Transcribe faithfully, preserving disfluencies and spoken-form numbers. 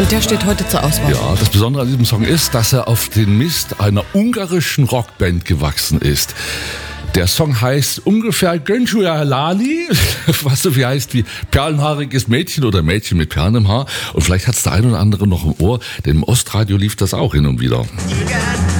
Und der steht heute zur Auswahl. Ja, das Besondere an diesem Song ist, dass er auf den Mist einer ungarischen Rockband gewachsen ist. Der Song heißt ungefähr Gönjuja Lali, was so viel heißt wie perlenhaariges Mädchen oder Mädchen mit Perlen im Haar. Und vielleicht hat es der ein oder andere noch im Ohr, denn im Ostradio lief das auch hin und wieder.